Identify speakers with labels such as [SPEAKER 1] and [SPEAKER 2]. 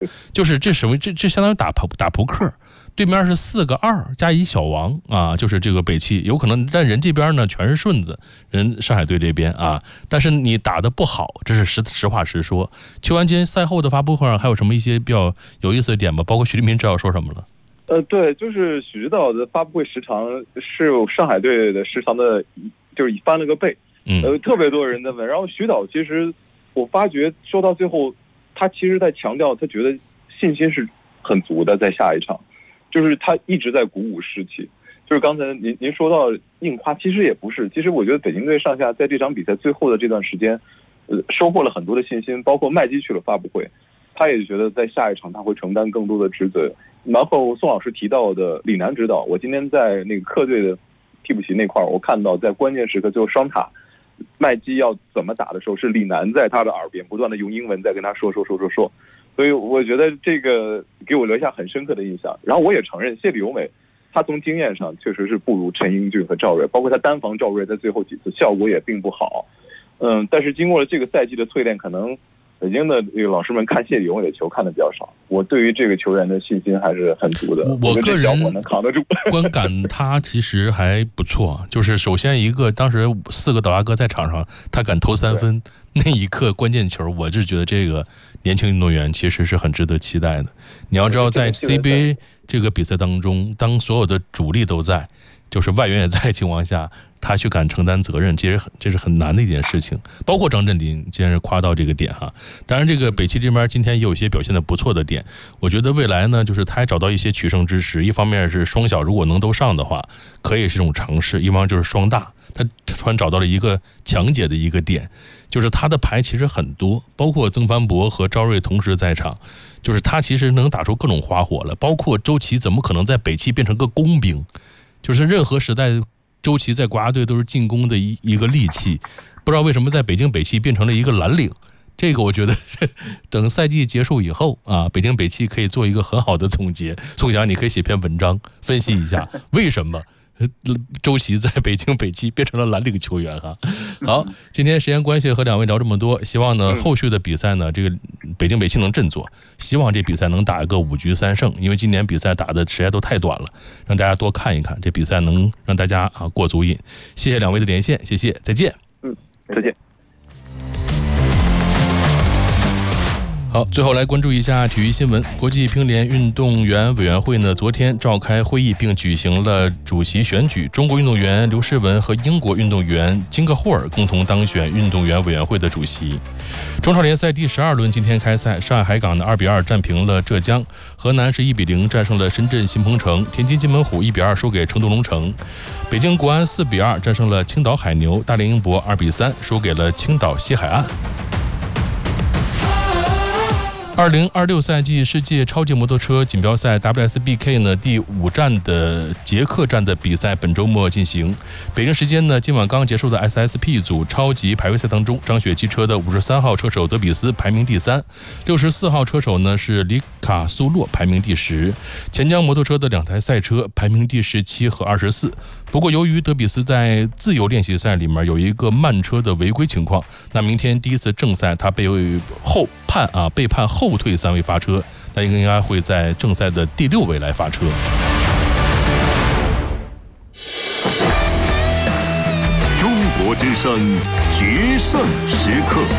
[SPEAKER 1] 就是这什么？这相当于打扑克，对面是4个2加1小王啊，就是这个北汽有可能，但人这边呢全是顺子，人上海队这边啊，但是你打得不好，这是实话实说。邱完金赛后的发布会上还有什么一些比较有意思的点吗？包括许立民知道说什么了？
[SPEAKER 2] 对，就是许指导的发布会时长是上海队的时长的，就是翻了个倍。特别多人在问，然后许导其实我发觉说到最后，他其实在强调他觉得信心是很足的，在下一场，就是他一直在鼓舞士气。就是刚才您说到硬夸，其实也不是，其实我觉得北京队上下在这场比赛最后的这段时间，收获了很多的信心，包括麦基去了发布会，他也觉得在下一场他会承担更多的职责。然后宋老师提到的李楠指导，我今天在那个客队的替补席那块，我看到在关键时刻最后双塔麦基要怎么打的时候，是李楠在他的耳边不断的用英文在跟他说，所以我觉得这个给我留下很深刻的印象。然后我也承认谢里由美他从经验上确实是不如陈英俊和赵睿，包括他单防赵睿在最后几次效果也并不好。但是经过了这个赛季的淬炼，可能北京的这个老师们看谢里由美的球看的比较少，我对于这个球员的信心还是很足的。
[SPEAKER 1] 我个人
[SPEAKER 2] 能扛得住
[SPEAKER 1] 观感他其实还不错，就是首先一个当时4个倒拉哥在场上，他敢投3分，那一刻关键球，我是觉得这个年轻运动员其实是很值得期待的。你要知道，在 CBA 这个比赛当中，当所有的主力都在，就是外援也在的情况下，他去敢承担责任，其实这是很难的一件事情。包括张镇麟，既然是夸到这个点哈，当然这个北汽这边今天也有一些表现的不错的点。我觉得未来呢，就是他还找到一些取胜之时，一方面是双小如果能都上的话，可以是一种尝试；一方面就是双大，他突然找到了一个强解的一个点，就是他的牌其实很多，包括曾凡博和赵睿同时在场，就是他其实能打出各种花火了。包括周琦怎么可能在北汽变成个工兵？就是任何时代，周琦在国家队都是进攻的一个利器，不知道为什么在北京北汽变成了一个蓝领。这个我觉得是等赛季结束以后啊，北京北汽可以做一个很好的总结。宋翔，你可以写篇文章分析一下为什么周琦在北京北汽变成了蓝领球员哈。好，今天时间关系和2位聊这么多，希望呢后续的比赛呢，这个北京北汽能振作，希望这比赛能打一个5局3胜，因为今年比赛打的时间都太短了，让大家多看一看，这比赛能让大家过足瘾。谢谢2位的连线，谢谢，再见。
[SPEAKER 2] 再见。
[SPEAKER 1] 好，最后来关注一下体育新闻。国际乒联运动员委员会呢，昨天召开会议并举行了主席选举。中国运动员刘诗雯和英国运动员金克霍尔共同当选运动员委员会的主席。中超联赛第12轮今天开赛，上海海港的2-2战平了浙江，河南是1-0战胜了深圳新鹏城，天津津门虎1-2输给成都龙城，北京国安4-2战胜了青岛海牛，大连英博2-3输给了青岛西海岸。2026赛季世界超级摩托车锦标赛 WSBK 呢第5站的捷克站的比赛本周末进行。北京时间呢，今晚刚结束的 SSP 组超级排位赛当中，张雪汽车的53号车手德比斯排名第3， 64号车手呢是里卡苏洛排名第10，钱江摩托车的2台赛车排名第17和24。不过由于德比斯在自由练习赛里面有一个慢车的违规情况，那明天第一次正赛他被判后退3位发车，他应该会在正赛的第6位来发车。
[SPEAKER 3] 中国之声决胜时刻。